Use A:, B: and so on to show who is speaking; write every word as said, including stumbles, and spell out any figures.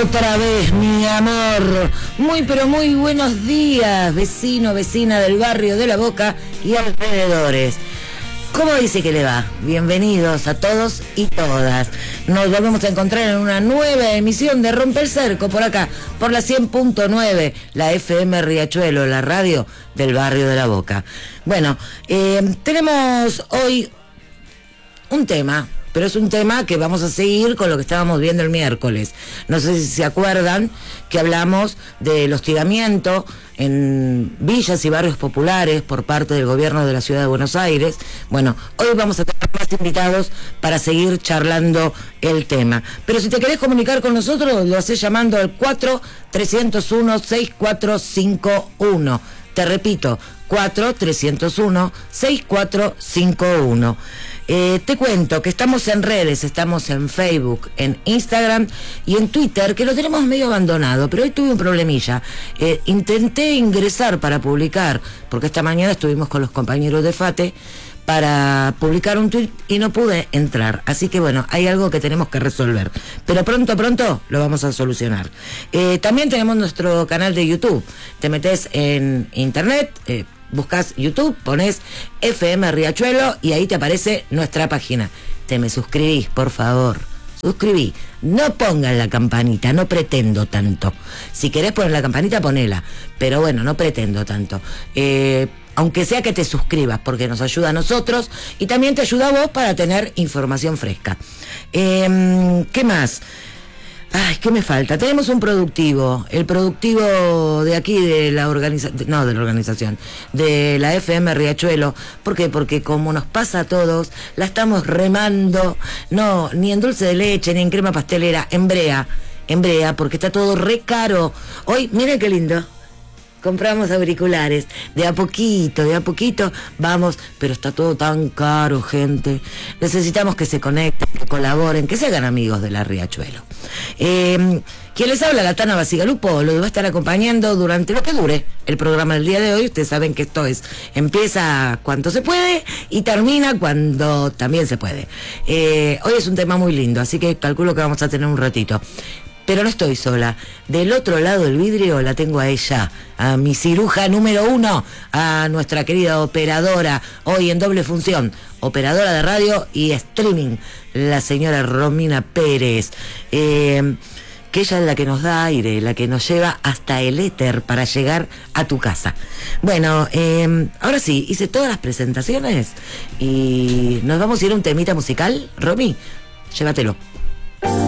A: Otra vez, mi amor. Muy, pero muy buenos días, vecino, vecina del barrio de La Boca y alrededores. ¿Cómo dice que le va? Bienvenidos a todos y todas. Nos volvemos a encontrar en una nueva emisión de Rompe el Cerco por acá, por la cien punto nueve, la F M Riachuelo, la radio del barrio de La Boca. Bueno, eh, tenemos hoy un tema, pero es un tema que vamos a seguir con lo que estábamos viendo el miércoles. No sé si se acuerdan que hablamos del hostigamiento en villas y barrios populares por parte del gobierno de la ciudad de Buenos Aires. Bueno, hoy vamos a tener más invitados para seguir charlando el tema. Pero si te querés comunicar con nosotros, lo hacés llamando al cuatro tres cero uno seis cuatro cinco uno. Te repito, cuatro tres cero uno seis cuatro cinco uno. Eh, te cuento que estamos en redes, estamos en Facebook, en Instagram y en Twitter, que lo tenemos medio abandonado, pero hoy tuve un problemilla. Eh, intenté ingresar para publicar, porque esta mañana estuvimos con los compañeros de FATE para publicar un tweet y no pude entrar. Así que bueno, hay algo que tenemos que resolver. Pero pronto, pronto lo vamos a solucionar. Eh, también tenemos nuestro canal de YouTube. Te metes en internet, eh, buscas YouTube, pones F M Riachuelo y ahí te aparece nuestra página. Te me suscribís, por favor. Suscribí. No pongan la campanita, no pretendo tanto. Si querés poner la campanita, ponela. Pero bueno, no pretendo tanto. Eh, aunque sea que te suscribas, porque nos ayuda a nosotros y también te ayuda a vos para tener información fresca. Eh, ¿Qué más? Ay, ¿qué me falta? Tenemos un productivo, el productivo de aquí, de la organización, no, de la organización, de la F M Riachuelo. ¿Por qué? Porque como nos pasa a todos, la estamos remando, no, ni en dulce de leche, ni en crema pastelera, en brea, en brea, porque está todo re caro. Hoy, miren qué lindo. Compramos auriculares, de a poquito, de a poquito, vamos, pero está todo tan caro, gente. Necesitamos que se conecten, que colaboren, que se hagan amigos de la Riachuelo. Eh, quien les habla, la Tana Basigalupo, lo va a estar acompañando durante lo que dure el programa del día de hoy. Ustedes saben que esto es, empieza cuando se puede y termina cuando también se puede. Eh, hoy es un tema muy lindo, así que calculo que vamos a tener un ratito. Pero no estoy sola. Del otro lado del vidrio la tengo a ella, a mi ciruja número uno, a nuestra querida operadora, hoy en doble función, operadora de radio y streaming, la señora Romina Pérez, eh, que ella es la que nos da aire, la que nos lleva hasta el éter para llegar a tu casa. Bueno, eh, ahora sí, hice todas las presentaciones y nos vamos a ir a un temita musical. Romy, llévatelo.